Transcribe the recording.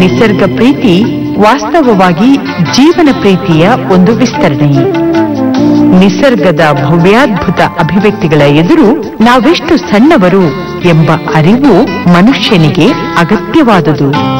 ನಿಸರ್ಗ ಪ್ರೀತಿ ವಾಸ್ತವವಾಗಿ ಜೀವನ ಪ್ರೀತಿಯ ಒಂದು ವಿಸ್ತರಣೆ. ನಿಸರ್ಗದ ಭವ್ಯಾದ್ಭುತ ಅಭಿವ್ಯಕ್ತಿಗಳ ಎದುರು ನಾವೆಷ್ಟು ಸಣ್ಣವರು ಎಂಬ ಅರಿವು ಮನುಷ್ಯನಿಗೆ ಅಗತ್ಯವಾದುದು.